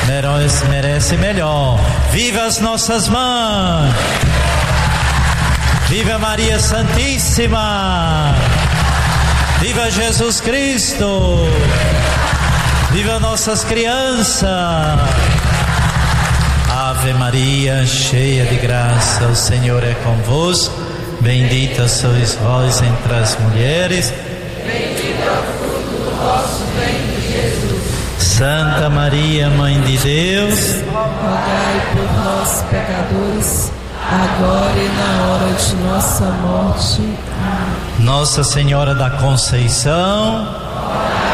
merece melhor. Viva as nossas mães! Viva Maria Santíssima! Viva Jesus Cristo! Viva nossas crianças! Ave Maria, cheia de graça, o Senhor é convosco. Bendita sois vós entre as mulheres. Bendito é o fruto do vosso ventre, Jesus. Santa Maria, Mãe de Deus, rogai por nós, pecadores, agora e na hora de nossa morte. Amém. Nossa Senhora da Conceição,